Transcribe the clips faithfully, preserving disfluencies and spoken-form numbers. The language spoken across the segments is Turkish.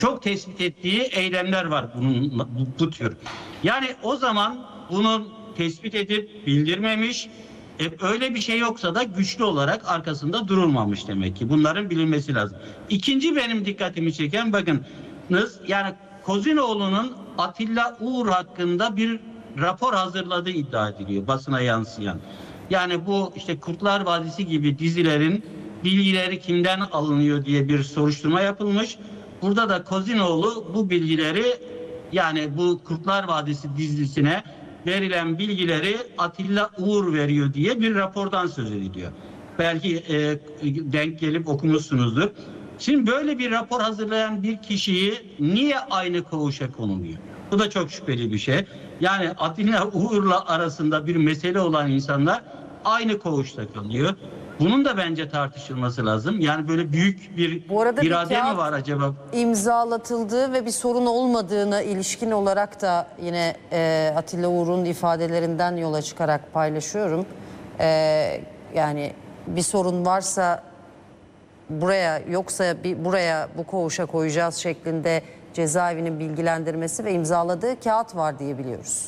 çok tespit ettiği eylemler var bunun bu, bu tür. Yani o zaman bunu tespit edip bildirmemiş. E, öyle bir şey yoksa da güçlü olarak arkasında durulmamış demek ki. Bunların bilinmesi lazım. İkinci benim dikkatimi çeken, bakınız, yani Kozinoğlu'nun Atilla Uğur hakkında bir rapor hazırladığı iddia ediliyor, basına yansıyan. Yani bu işte Kurtlar Vadisi gibi dizilerin bilgileri kimden alınıyor diye bir soruşturma yapılmış. Burada da Kozinoğlu bu bilgileri, yani bu Kurtlar Vadisi dizisine verilen bilgileri Atilla Uğur veriyor diye bir rapordan söz ediliyor. Belki e, denk gelip okumuşsunuzdur. Şimdi böyle bir rapor hazırlayan bir kişiyi niye aynı koğuşa konuluyor? Bu da çok şüpheli bir şey. Yani Atilla Uğur'la arasında bir mesele olan insanlar aynı koğuşta kalıyor. Bunun da bence tartışılması lazım. Yani böyle büyük bir irade mi var acaba? İmzalatıldığı ve bir sorun olmadığına ilişkin olarak da yine e, Atilla Uğur'un ifadelerinden yola çıkarak paylaşıyorum. E, yani bir sorun varsa buraya, yoksa bir buraya, bu koğuşa koyacağız şeklinde cezaevinin bilgilendirmesi ve imzaladığı kağıt var diye biliyoruz.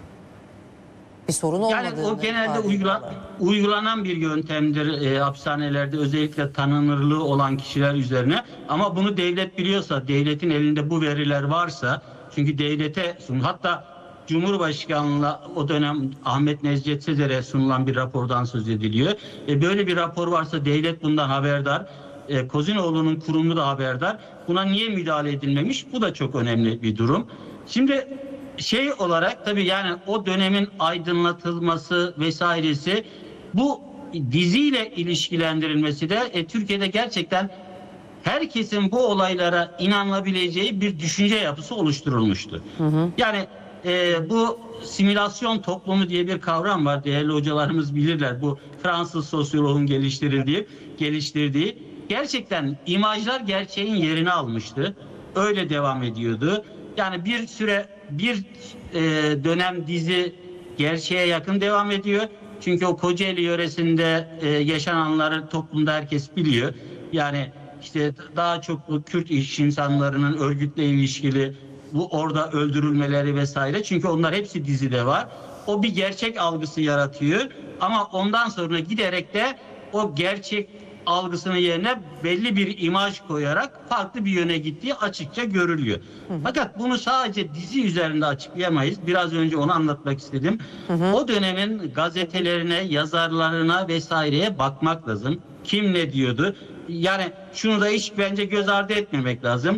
Bir sorun olmadığını. Yani o genelde uygula, uygulanan bir yöntemdir e, hapishanelerde, özellikle tanınırlığı olan kişiler üzerine. Ama bunu devlet biliyorsa, devletin elinde bu veriler varsa, çünkü devlete sun, hatta Cumhurbaşkanlığı'na o dönem Ahmet Necdet Sezer'e sunulan bir rapordan söz ediliyor. E, böyle bir rapor varsa devlet bundan haberdar. E, Kozinoğlu'nun kurumu da haberdar. Buna niye müdahale edilmemiş? Bu da çok önemli bir durum. Şimdi şey olarak tabii, yani o dönemin aydınlatılması vesairesi, bu diziyle ilişkilendirilmesi de e, Türkiye'de gerçekten herkesin bu olaylara inanabileceği bir düşünce yapısı oluşturulmuştu. Hı hı. Yani e, bu simülasyon toplumu diye bir kavram var. Değerli hocalarımız bilirler. Bu Fransız sosyoloğun geliştirdiği, geliştirdiği. Gerçekten imajlar gerçeğin yerini almıştı. Öyle devam ediyordu. Yani bir süre, bir e, dönem dizi gerçeğe yakın devam ediyor. Çünkü o Kocaeli yöresinde e, yaşananları toplumda herkes biliyor. Yani işte daha çok bu Kürt iş insanlarının örgütle ilişkili bu orada öldürülmeleri vesaire. Çünkü onlar hepsi dizide var. O bir gerçek algısı yaratıyor. Ama ondan sonra giderek de o gerçek algısının yerine belli bir imaj koyarak farklı bir yöne gittiği açıkça görülüyor. Hı hı. Fakat bunu sadece dizi üzerinde açıklayamayız. Biraz önce onu anlatmak istedim. Hı hı. O dönemin gazetelerine, yazarlarına vesaireye bakmak lazım. Kim ne diyordu? Yani şunu da hiç bence göz ardı etmemek lazım.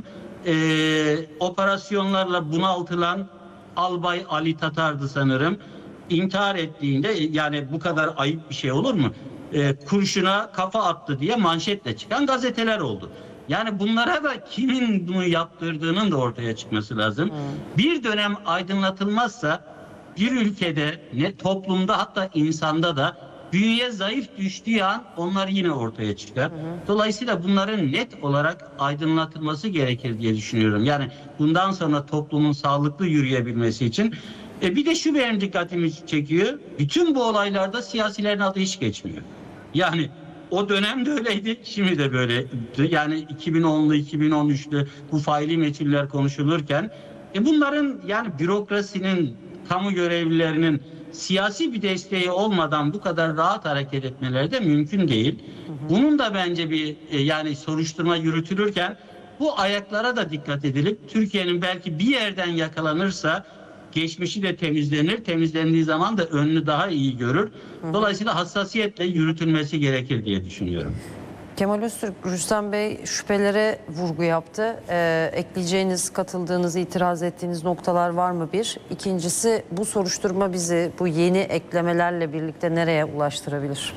Ee, operasyonlarla bunaltılan Albay Ali Tatar'dı sanırım. İntihar ettiğinde, yani bu kadar ayıp bir şey olur mu? E, kurşuna kafa attı diye manşetle çıkan gazeteler oldu. Yani bunlara da kimin bunu yaptırdığının da ortaya çıkması lazım. Hmm. Bir dönem aydınlatılmazsa bir ülkede, ne toplumda, hatta insanda da bünyeye zayıf düştüğü an onlar yine ortaya çıkar. Hmm. Dolayısıyla bunların net olarak aydınlatılması gerekir diye düşünüyorum. Yani bundan sonra toplumun sağlıklı yürüyebilmesi için. E bir de şu benim dikkatimi çekiyor. Bütün bu olaylarda siyasilerin adı hiç geçmiyor. Yani o dönemde öyleydi, şimdi de böyle. Yani iki bin onlu, iki bin on üçlü bu faili meçhuller konuşulurken e bunların, yani bürokrasinin, kamu görevlilerinin siyasi bir desteği olmadan bu kadar rahat hareket etmeleri de mümkün değil. Hı hı. Bunun da bence bir e, yani soruşturma yürütülürken bu ayaklara da dikkat edilip Türkiye'nin belki bir yerden yakalanırsa geçmişi de temizlenir. Temizlendiği zaman da önünü daha iyi görür. Dolayısıyla hassasiyetle yürütülmesi gerekir diye düşünüyorum. Kemal Öztürk, Rüstem Bey şüphelere vurgu yaptı. Ee, ekleyeceğiniz, katıldığınız, itiraz ettiğiniz noktalar var mı bir? İkincisi, bu soruşturma bizi bu yeni eklemelerle birlikte nereye ulaştırabilir?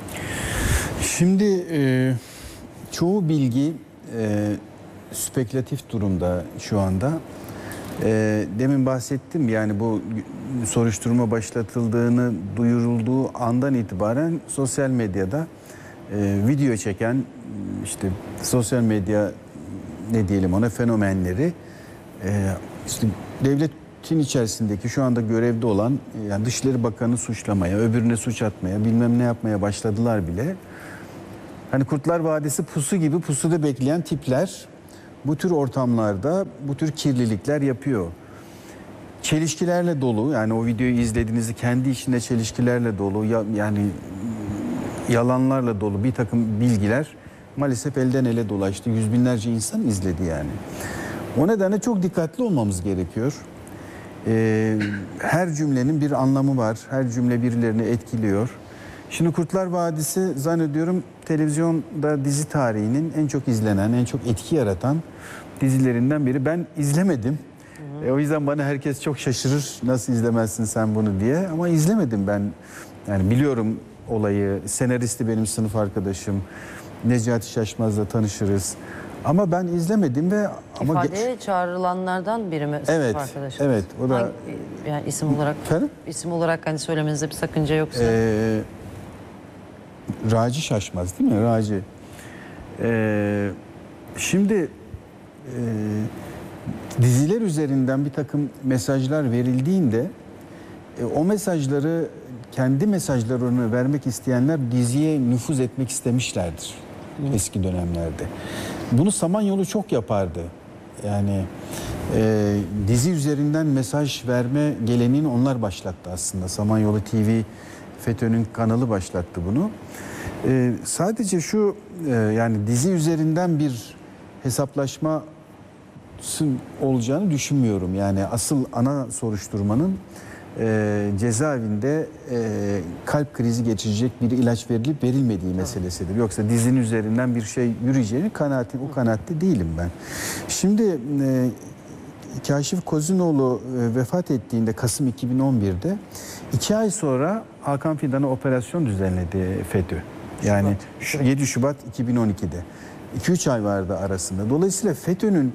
Şimdi e, çoğu bilgi e, spekülatif durumda şu anda. E, demin bahsettim, yani bu soruşturma başlatıldığını duyurulduğu andan itibaren sosyal medyada e, video çeken, işte sosyal medya ne diyelim ona, fenomenleri e, işte devletin içerisindeki şu anda görevde olan, yani Dışişleri Bakanı suçlamaya, öbürüne suç atmaya, bilmem ne yapmaya başladılar bile. Hani Kurtlar Vadisi pusu gibi pusuda bekleyen tipler. bu tür ortamlarda bu tür kirlilikler yapıyor. Çelişkilerle dolu, yani o videoyu izlediğinizde kendi içinde çelişkilerle dolu, ya, yani yalanlarla dolu bir takım bilgiler maalesef elden ele dolaştı. Yüz binlerce insan izledi yani. O nedenle çok dikkatli olmamız gerekiyor. Ee, her cümlenin bir anlamı var. Her cümle birilerini etkiliyor. Şimdi Kurtlar Vadisi zannediyorum televizyonda dizi tarihinin en çok izlenen, en çok etki yaratan dizilerinden biri. Ben izlemedim. E, o yüzden bana herkes çok şaşırır, nasıl izlemezsin sen bunu diye. Ama izlemedim ben. Yani biliyorum olayı. Senaristi benim sınıf arkadaşım. Necati Şaşmaz'la tanışırız. Ama ben izlemedim ve ama İfadeye çağrılanlardan biri mi? Evet, Arkadaşınız? evet, o da- Hangi- yani isim olarak Efendim? isim olarak hani söylemenizde bir sakınca yoksa. Ee, Raci Şaşmaz değil mi? Raci. Ee, şimdi e, diziler üzerinden bir takım mesajlar verildiğinde e, o mesajları, kendi mesajlarını vermek isteyenler diziye nüfuz etmek istemişlerdir eski dönemlerde. Bunu Samanyolu çok yapardı. Yani e, dizi üzerinden mesaj verme geleneğini onlar başlattı aslında. Samanyolu T V, FETÖ'nün kanalı başlattı bunu. E, sadece şu e, yani dizi üzerinden bir hesaplaşma olacağını düşünmüyorum. Yani asıl ana soruşturmanın e, cezaevinde e, kalp krizi geçirecek bir ilaç verilip verilmediği meselesidir. Yoksa dizinin üzerinden bir şey yürüyeceğini kanaatim, o kanaatte değilim ben. Şimdi e, Kaşif Kozinoğlu e, vefat ettiğinde Kasım iki bin on birde iki ay sonra Hakan Fidan'a operasyon düzenledi FETÖ. Yani yedi Şubat iki bin on ikide. iki üç ay vardı arasında. Dolayısıyla FETÖ'nün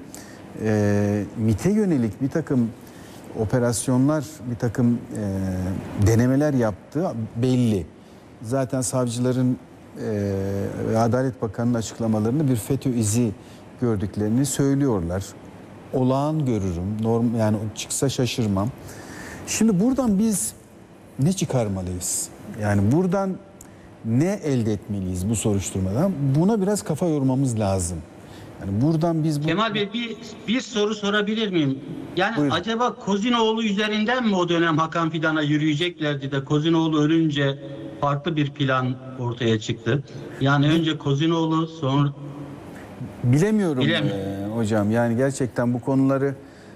e, MİT'e yönelik bir takım operasyonlar, bir takım e, denemeler yaptığı belli. Zaten savcıların e, ve Adalet Bakanı'nın açıklamalarında bir FETÖ izi gördüklerini söylüyorlar. Olağan görürüm. Norm, yani çıksa şaşırmam. Şimdi buradan biz ne çıkarmalıyız? Yani buradan ne elde etmeliyiz bu soruşturmadan? Buna biraz kafa yormamız lazım. Yani buradan biz bu... Kemal Bey bir, bir soru sorabilir miyim? Yani Buyurun. acaba Kozinoğlu üzerinden mi o dönem Hakan Fidan'a yürüyeceklerdi de Kozinoğlu ölünce farklı bir plan ortaya çıktı? Yani önce Kozinoğlu sonra... Bilemiyorum Bilemiyorum. e, hocam. Yani gerçekten bu konuları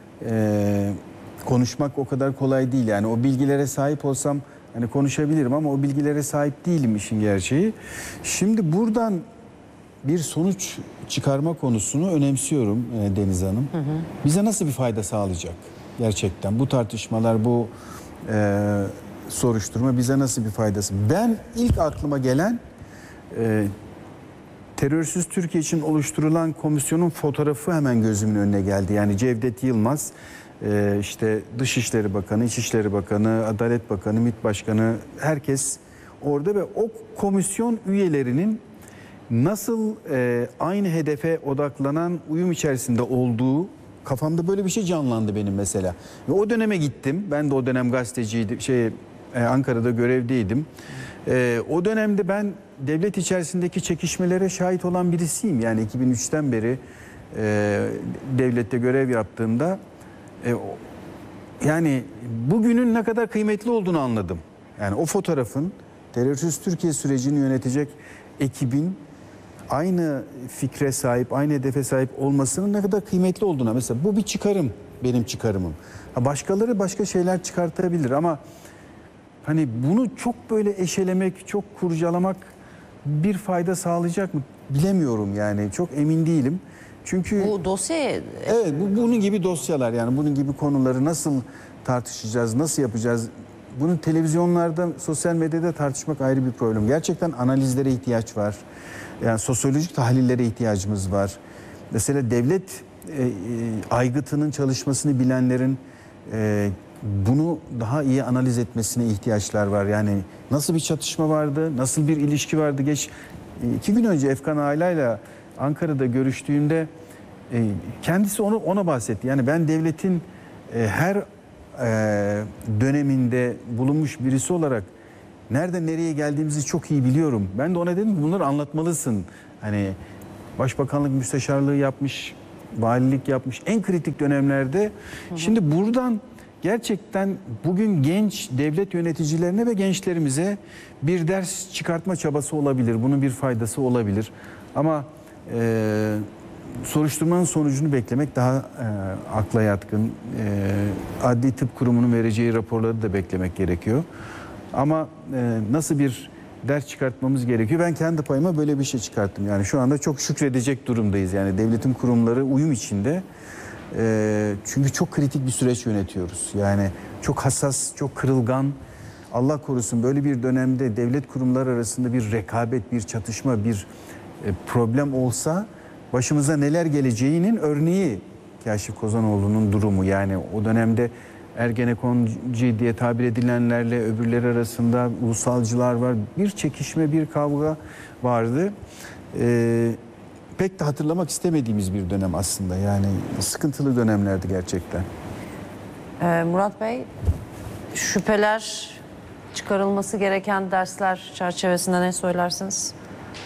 e, konuşmak o kadar kolay değil. Yani o bilgilere sahip olsam hani konuşabilirim ama o bilgilere sahip değilim işin gerçeği. Şimdi buradan bir sonuç çıkarma konusunu önemsiyorum e, Deniz Hanım. Hı hı. Bize nasıl bir fayda sağlayacak gerçekten? Bu tartışmalar, bu e, soruşturma bize nasıl bir faydası? Ben ilk aklıma gelen e, Terörsüz Türkiye için oluşturulan komisyonun fotoğrafı hemen gözümün önüne geldi. Yani Cevdet Yılmaz, e, işte Dışişleri Bakanı, İçişleri Bakanı, Adalet Bakanı, MİT Başkanı, herkes orada ve o komisyon üyelerinin nasıl e, aynı hedefe odaklanan, uyum içerisinde olduğu kafamda böyle bir şey canlandı benim mesela. Ve o döneme gittim. Ben de o dönem gazeteciydim, şey e, Ankara'da görevdeydim. E, o dönemde ben devlet içerisindeki çekişmelere şahit olan birisiyim. Yani iki bin üçten beri e, devlette görev yaptığımda e, o, yani bugünün ne kadar kıymetli olduğunu anladım. Yani o fotoğrafın terörsüz Türkiye sürecini yönetecek ekibin aynı fikre sahip, aynı hedefe sahip olmasının ne kadar kıymetli olduğuna, mesela bu bir çıkarım, benim çıkarımım. Ha, başkaları başka şeyler çıkartabilir ama hani bunu çok böyle eşelemek, çok kurcalamak bir fayda sağlayacak mı bilemiyorum yani, çok emin değilim. Çünkü Bu dosya evet, bu bunun gibi dosyalar, yani bunun gibi konuları nasıl tartışacağız, nasıl yapacağız? Bunu televizyonlarda, sosyal medyada tartışmak ayrı bir problem. Gerçekten analizlere ihtiyaç var. Yani sosyolojik tahlillere ihtiyacımız var. Mesela devlet e, e, aygıtının çalışmasını bilenlerin e, bunu daha iyi analiz etmesine ihtiyaçlar var. Yani nasıl bir çatışma vardı, nasıl bir ilişki vardı? Geç iki gün önce Efkan Ala'yla Ankara'da görüştüğümde e, kendisi onu ona bahsetti. Yani ben devletin e, her e, döneminde bulunmuş birisi olarak nereden nereye geldiğimizi çok iyi biliyorum. Ben de ona dedim bunları anlatmalısın. Hani Başbakanlık Müsteşarlığı yapmış valilik yapmış en kritik dönemlerde. Şimdi buradan gerçekten bugün genç devlet yöneticilerine ve gençlerimize bir ders çıkartma çabası olabilir. Bunun bir faydası olabilir. Ama e, soruşturmanın sonucunu beklemek daha e, akla yatkın. E, Adli Tıp Kurumu'nun vereceği raporları da beklemek gerekiyor. Ama e, nasıl bir ders çıkartmamız gerekiyor? Ben kendi payıma böyle bir şey çıkarttım. Yani şu anda çok şükredecek durumdayız. Yani devletin kurumları uyum içinde. E, çünkü çok kritik bir süreç yönetiyoruz. Yani çok hassas, çok kırılgan. Allah korusun böyle bir dönemde devlet kurumları arasında bir rekabet, bir çatışma, bir e, problem olsa başımıza neler geleceğinin örneği Kâşif Kozanoğlu'nun durumu. Yani o dönemde Ergenekoncu diye tabir edilenlerle öbürleri arasında ulusalcılar var. Bir çekişme, bir kavga vardı. Ee, pek de hatırlamak istemediğimiz bir dönem aslında. Yani sıkıntılı dönemlerdi gerçekten. Ee, Murat Bey, şüpheler, çıkarılması gereken dersler çerçevesinde ne söylersiniz?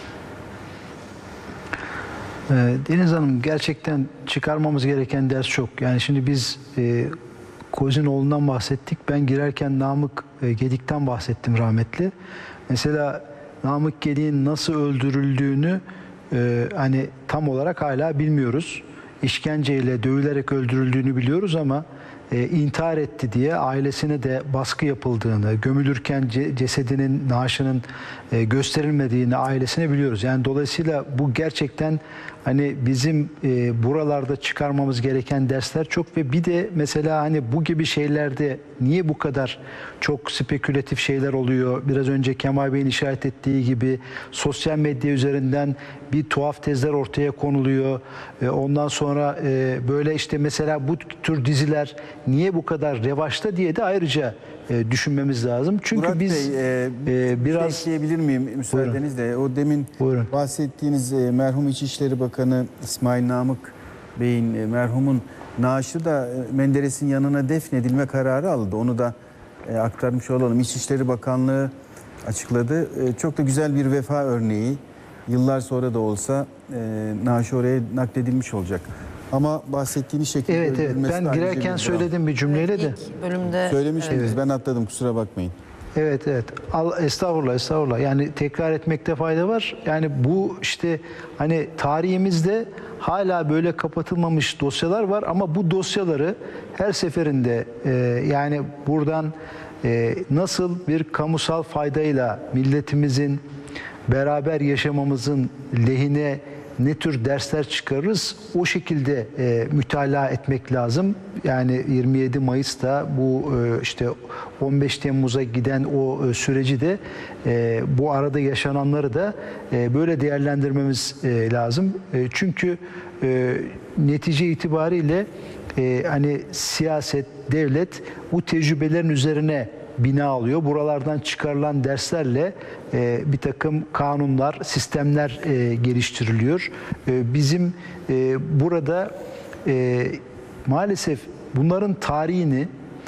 Deniz Hanım, gerçekten çıkarmamız gereken ders çok. Yani şimdi biz e, Kozinoğlu'ndan bahsettik. Ben girerken Namık e, Gedik'ten bahsettim rahmetli. Mesela Namık Gedik'in nasıl öldürüldüğünü e, hani tam olarak hala bilmiyoruz. İşkenceyle dövülerek öldürüldüğünü biliyoruz ama e, intihar etti diye ailesine de baskı yapıldığını, gömülürken ce, cesedinin, naaşının e, gösterilmediğini ailesine biliyoruz. Yani dolayısıyla bu gerçekten hani bizim e, buralarda çıkarmamız gereken dersler çok ve bir de mesela hani bu gibi şeylerde niye bu kadar çok spekülatif şeyler oluyor? Biraz önce Kemal Bey'in işaret ettiği gibi sosyal medya üzerinden bir tuhaf tezler ortaya konuluyor. E, ondan sonra e, böyle işte mesela bu tür diziler niye bu kadar revaçta diye de ayrıca e, düşünmemiz lazım. Çünkü Murat biz Bey, e, e, biraz şey ekleyebilir miyim müsaadenizle? O demin Buyurun. bahsettiğiniz e, merhum İçişleri Bakanı İsmail Namık Bey'in e, merhumun naaşı da e, Menderes'in yanına defnedilme kararı aldı. Onu da e, aktarmış olalım. İçişleri Bakanlığı açıkladı. E, çok da güzel bir vefa örneği. Yıllar sonra da olsa e, naaşı oraya nakledilmiş olacak. Ama bahsettiğiniz şekilde evet evet öldürülmesi ben de ayrıca girerken bir söyledim bir cümleyle de. İlk bölümde söylemiştiniz. Evet. Ben atladım, kusura bakmayın. Evet evet. Al, estağfurullah estağfurullah. Yani tekrar etmekte fayda var. Yani bu işte hani tarihimizde hala böyle kapatılmamış dosyalar var ama bu dosyaları her seferinde e, yani buradan e, nasıl bir kamusal faydayla milletimizin beraber yaşamamızın lehine ne tür dersler çıkarırız o şekilde e, mütalaa etmek lazım. Yani yirmi yedi Mayıs'ta bu e, işte on beş Temmuz'a giden o e, süreci de e, bu arada yaşananları da e, böyle değerlendirmemiz e, lazım. E, çünkü e, netice itibariyle e, hani siyaset, devlet bu tecrübelerin üzerine bina alıyor. Buralardan çıkarılan derslerle e, bir takım kanunlar, sistemler e, geliştiriliyor. E, bizim e, burada e, maalesef bunların tarihini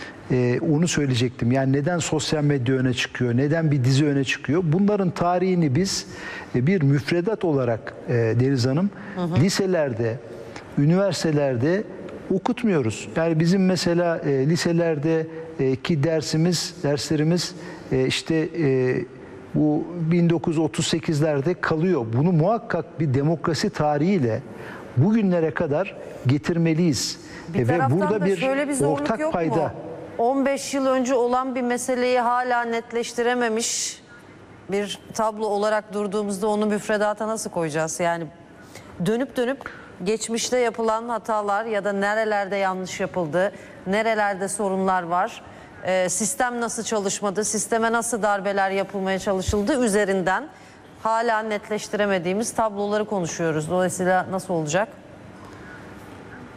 e, onu söyleyecektim. Yani neden sosyal medya öne çıkıyor, neden bir dizi öne çıkıyor? Bunların tarihini biz e, bir müfredat olarak e, Deniz Hanım hı hı. liselerde, üniversitelerde okutmuyoruz. Yani bizim mesela e, liselerde ki dersimiz, derslerimiz işte bu bin dokuz yüz otuz sekizlerde kalıyor. Bunu muhakkak bir demokrasi tarihiyle bugünlere kadar getirmeliyiz. Bir Ve burada bir, şöyle bir zorluk ortak yok payda. mu? on beş yıl önce olan bir meseleyi hala netleştirememiş bir tablo olarak durduğumuzda onu müfredata nasıl koyacağız? Yani dönüp dönüp geçmişte yapılan hatalar ya da nerelerde yanlış yapıldı, nerelerde sorunlar var, e, sistem nasıl çalışmadı, sisteme nasıl darbeler yapılmaya çalışıldı üzerinden hala netleştiremediğimiz tabloları konuşuyoruz. Dolayısıyla nasıl olacak?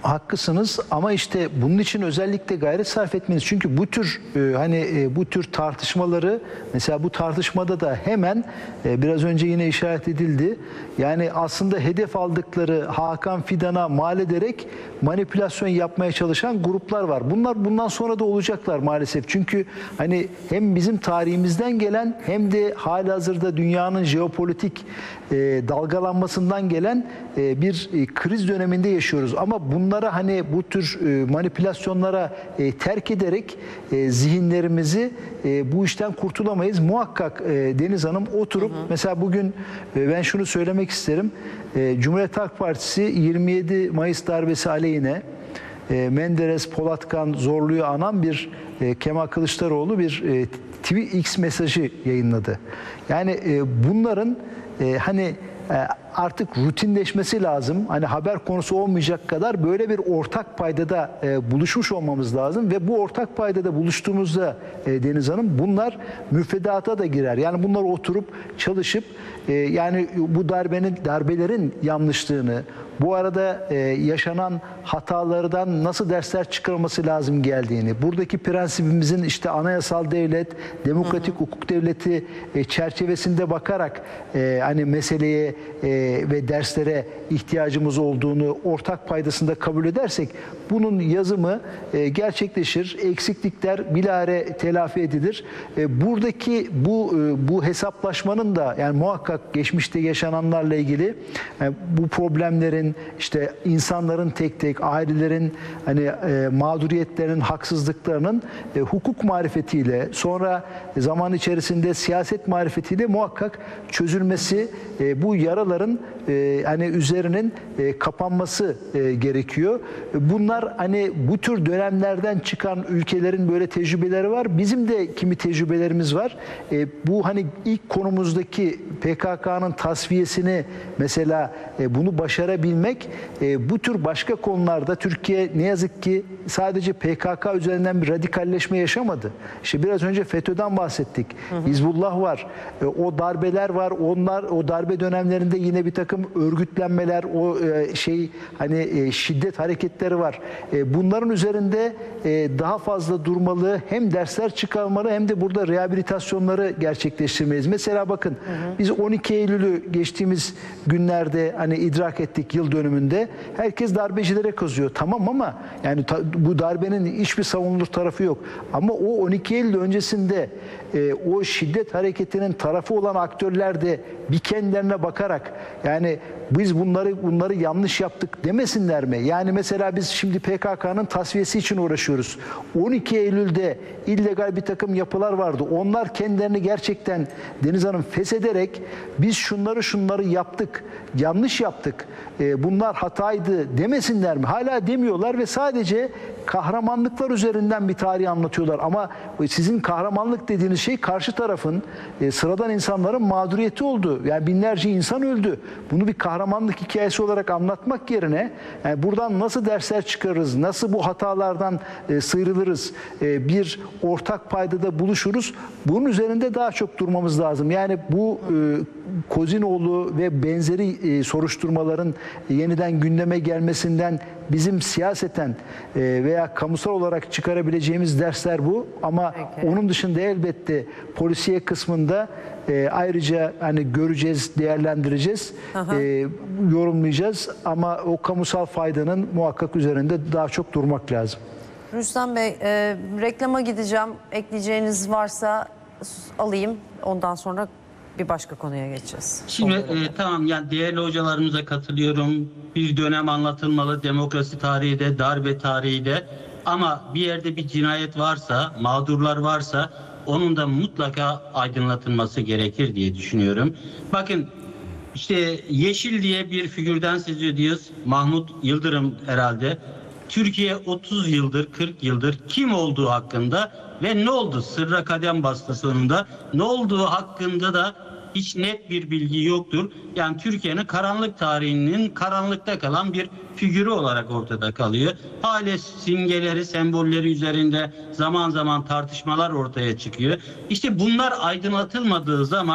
Haklısınız ama işte bunun için özellikle gayret sarf etmeniz. Çünkü bu tür e, hani e, bu tür tartışmaları, mesela bu tartışmada da hemen e, biraz önce yine işaret edildi. Yani aslında hedef aldıkları Hakan Fidan'a mal ederek manipülasyon yapmaya çalışan gruplar var. Bunlar bundan sonra da olacaklar maalesef. Çünkü hani hem bizim tarihimizden gelen hem de halihazırda dünyanın jeopolitik e, dalgalanmasından gelen e, bir e, kriz döneminde yaşıyoruz. Ama bunlara hani bu tür e, manipülasyonlara e, terk ederek e, zihinlerimizi e, bu işten kurtulamayız. Muhakkak e, Deniz Hanım oturup hı hı. mesela bugün e, ben şunu söylemek isterim. E, Cumhuriyet Halk Partisi yirmi yedi Mayıs darbesi aleyhine e, Menderes, Polatkan zorluğu anan bir e, Kemal Kılıçdaroğlu bir e, Twitter X mesajı yayınladı. Yani e, bunların e, hani e, artık rutinleşmesi lazım. Hani haber konusu olmayacak kadar böyle bir ortak paydada e, buluşmuş olmamız lazım ve bu ortak paydada buluştuğumuzda e, Deniz Hanım bunlar müfredata da girer. Yani bunlar oturup çalışıp e, yani bu darbenin darbelerin yanlışlığını, bu arada e, yaşanan hatalardan nasıl dersler çıkarılması lazım geldiğini, buradaki prensibimizin işte anayasal devlet, demokratik hı hı. hukuk devleti e, çerçevesinde bakarak e, hani meseleye e, ve derslere ihtiyacımız olduğunu ortak paydasında kabul edersek bunun yazımı e, gerçekleşir. Eksiklikler bilahare telafi edilir. E, buradaki bu e, bu hesaplaşmanın da yani muhakkak geçmişte yaşananlarla ilgili e, bu problemlerin işte insanların tek tek ailelerin hani e, mağduriyetlerinin haksızlıklarının e, hukuk marifetiyle sonra zaman içerisinde siyaset marifetiyle muhakkak çözülmesi e, bu yaraların e, hani üzerinin e, kapanması e, gerekiyor. Bunlar hani bu tür dönemlerden çıkan ülkelerin böyle tecrübeleri var. Bizim de kimi tecrübelerimiz var. E, bu hani ilk konumuzdaki P K K'nın tasfiyesini mesela e, bunu başarabilmek e, bu tür başka konularda Türkiye ne yazık ki sadece P K K üzerinden bir radikalleşme yaşamadı. İşte biraz önce FETÖ'den bahsettik. Hı hı. Hizbullah var. E, o darbeler var. Onlar o darbe dönemlerinde yine bir takım örgütlenmeler, o e, şey hani e, şiddet hareketleri var. E, bunların üzerinde e, daha fazla durmalı, hem dersler çıkarmalı hem de burada rehabilitasyonları gerçekleştirmeliyiz. Mesela bakın hı hı. biz on iki Eylül'ü geçtiğimiz günlerde hani idrak ettik yıl dönümünde. Herkes darbecilere kızıyor. Tamam ama yani ta, bu darbenin hiçbir savunulur tarafı yok. Ama o on iki Eylül öncesinde e, o şiddet hareketinin tarafı olan aktörler de bir kendilerine bakarak yani biz bunları bunları yanlış yaptık demesinler mi? Yani mesela biz şimdi P K K'nın tasfiyesi için uğraşıyoruz. on iki Eylül'de illegal bir takım yapılar vardı. Onlar kendilerini gerçekten Deniz Hanım feshederek biz şunları şunları yaptık, yanlış yaptık, e, bunlar hataydı demesinler mi? Hala demiyorlar ve sadece kahramanlıklar üzerinden bir tarih anlatıyorlar. Ama sizin kahramanlık dediğiniz şey karşı tarafın, e, sıradan insanların mağduriyeti oldu. Yani binlerce insan öldü. Bunu bir kahramanlık hikayesi olarak anlatmak yerine yani buradan nasıl dersler çıkarırız, nasıl bu hatalardan e, sıyrılırız, e, bir ortak paydada buluşuruz. Bunun üzerinde daha çok durmamız lazım. Yani bu e, Kozinoğlu ve benzeri e, soruşturmaların yeniden gündeme gelmesinden bizim siyaseten e, veya kamusal olarak çıkarabileceğimiz dersler bu. Ama Peki. onun dışında elbette polisiye kısmında e, ayrıca hani göreceğiz, değerlendireceğiz, e, yorumlayacağız. Ama o kamusal faydanın muhakkak üzerinde daha çok durmak lazım. Rüstem Bey, e, reklama gideceğim. Ekleyeceğiniz varsa alayım. Ondan sonra bir başka konuya geçeceğiz. Şimdi e, tamam yani değerli hocalarımıza katılıyorum. Bir dönem anlatılmalı demokrasi tarihi de darbe tarihi de ama bir yerde bir cinayet varsa, mağdurlar varsa onun da mutlaka aydınlatılması gerekir diye düşünüyorum. Bakın işte Yeşil diye bir figürden söz ediyoruz. Mahmut Yıldırım herhalde. Türkiye otuz yıldır, kırk yıldır kim olduğu hakkında ve ne oldu? Sırra kadem bastı sonunda. Ne olduğu hakkında da hiç net bir bilgi yoktur. Yani Türkiye'nin karanlık tarihinin karanlıkta kalan bir figürü olarak ortada kalıyor. Hala simgeleri, sembolleri üzerinde zaman zaman tartışmalar ortaya çıkıyor. İşte bunlar aydınlatılmadığı zaman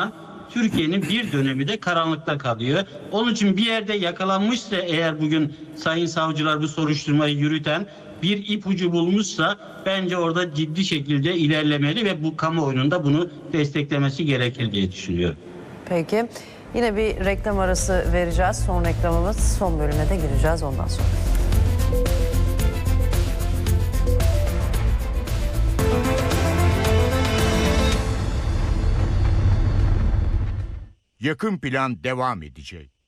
Türkiye'nin bir dönemi de karanlıkta kalıyor. Onun için bir yerde yakalanmışsa eğer bugün sayın savcılar bu soruşturmayı yürüten bir ipucu bulmuşsa bence orada ciddi şekilde ilerlemeli ve bu kamuoyunun da bunu desteklemesi gerekir diye düşünüyorum. Peki. Yine bir reklam arası vereceğiz. Son reklamımız, son bölüme de gireceğiz ondan sonra. Yakın Plan devam edecek.